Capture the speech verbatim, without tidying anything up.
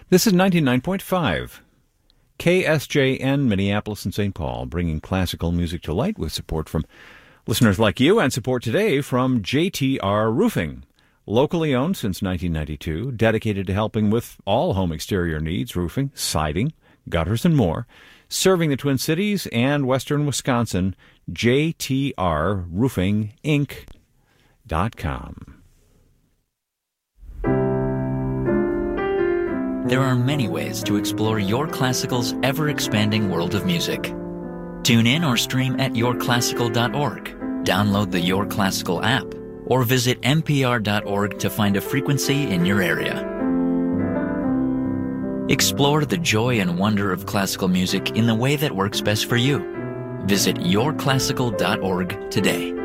This is ninety-nine point five K S J N, Minneapolis and Saint Paul, bringing classical music to light with support from listeners like you and support today from J T R Roofing. Locally owned since nineteen ninety-two, dedicated to helping with all home exterior needs, roofing, siding, gutters, and more. Serving the Twin Cities and western Wisconsin, J T R Roofing Inc dot com. There are many ways to explore Your Classical's ever-expanding world of music. Tune in or stream at your classical dot org, download the Your Classical app, or visit n p r dot org to find a frequency in your area. Explore the joy and wonder of classical music in the way that works best for you. Visit your classical dot org today.